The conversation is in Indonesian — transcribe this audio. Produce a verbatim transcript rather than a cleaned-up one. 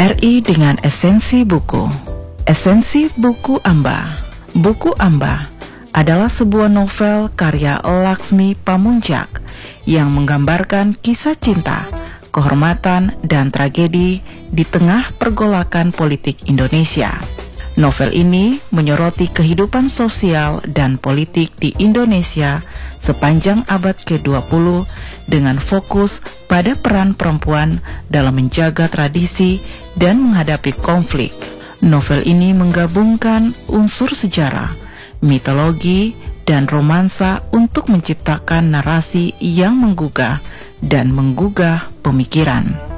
R I dengan esensi buku. Esensi buku Amba. Buku Amba adalah sebuah novel karya Laksmi Pamunjak yang menggambarkan kisah cinta, kehormatan, dan tragedi di tengah pergolakan politik Indonesia. Novel ini menyoroti kehidupan sosial dan politik di Indonesia sepanjang abad ke dua puluh dengan fokus pada peran perempuan dalam menjaga tradisi dan menghadapi konflik. Novel ini menggabungkan unsur sejarah, mitologi, dan romansa untuk menciptakan narasi yang menggugah dan menggugah pemikiran.